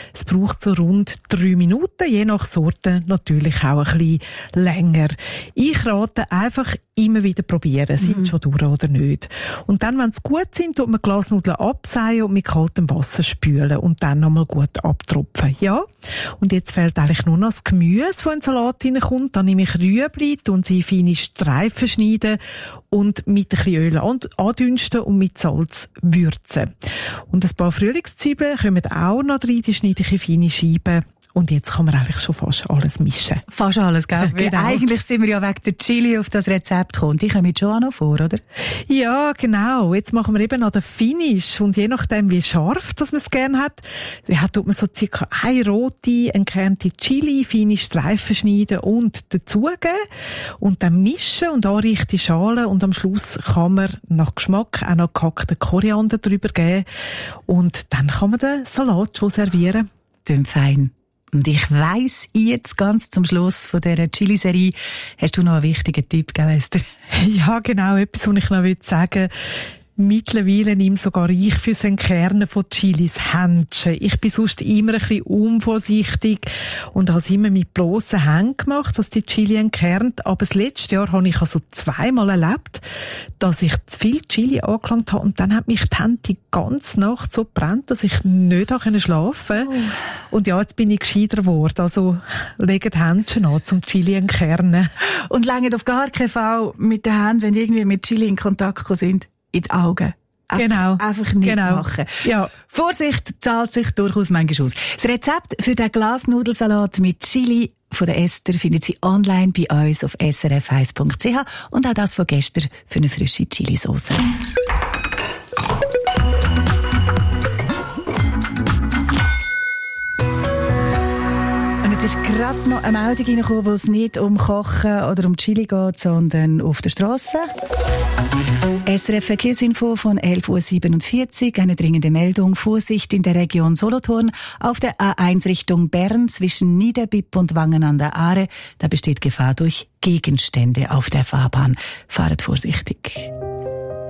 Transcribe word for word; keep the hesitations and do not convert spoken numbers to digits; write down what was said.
Es braucht so rund drei Minuten, je nach Sorte natürlich auch ein bisschen länger. Ich rate einfach immer wieder probieren, sind mhm. schon durch oder nicht. Und dann, wenn sie gut sind, tut man Glasnudeln abseihen und mit kaltem Wasser spülen und dann nochmal gut abtropfen. Ja. Und jetzt fehlt eigentlich nur noch das Gemüse, das in den Salat hineinkommt. Dann nehme ich Rüebli und sie feine Streifen schneiden und mit ein bisschen Öl andünsten und mit Salz würzen. Und ein paar Frühlingszwiebeln kommen auch noch rein, die schneide ich in feine Scheiben. Und jetzt kann man eigentlich schon fast alles mischen. Fast alles, gell? Genau. Eigentlich sind wir ja wegen der Chili auf das Rezept gekommen. Die kommen schon auch noch vor, oder? Ja, genau. Jetzt machen wir eben noch den Finish. Und je nachdem, wie scharf dass man es gerne hat, ja, tut man so circa eine rote, entkernte Chili, feine Streifen schneiden und dazugeben. Und dann mischen und anrichten Schalen. Und am Schluss kann man nach Geschmack auch noch gehackten Koriander drüber geben. Und dann kann man den Salat schon servieren. Klingt fein. Und ich weiss, jetzt ganz zum Schluss von dieser Chili-Serie hast du noch einen wichtigen Tipp, gell, Esther? Ja, genau. Etwas, was ich noch sagen will. Mittlerweile nehme sogar ich fürs Entkernen von Chilis Händchen. Ich bin sonst immer ein bisschen unvorsichtig und habe es immer mit bloßen Händen gemacht, dass die Chili entkernt. Aber das letzte Jahr habe ich also zweimal erlebt, dass ich zu viel Chili angelangt habe und dann hat mich die Hände die ganze Nacht so gebrannt, dass ich nicht schlafen konnte. Oh. Und ja, jetzt bin ich gescheiter geworden. Also legt die Händchen an zum Chili entkernen. Und langt auf gar keinen Fall mit den Händen, wenn irgendwie mit Chili in Kontakt gekommen sind, in die Augen. Einfach, genau. Einfach nicht genau. machen. Ja. Vorsicht zahlt sich durchaus manchmal aus. Das Rezept für den Glasnudelsalat mit Chili von der Esther findet Sie online bei uns auf s r f eins punkt c h und auch das von gestern für eine frische Chilisauce. Es ist gerade noch eine Meldung reingekommen, wo es nicht um Kochen oder um Chili geht, sondern auf der Straße. S R F Verkehrsinfo von elf Uhr siebenundvierzig. Eine dringende Meldung. Vorsicht in der Region Solothurn auf der A eins Richtung Bern zwischen Niederbipp und Wangen an der Aare. Da besteht Gefahr durch Gegenstände auf der Fahrbahn. Fahrt vorsichtig.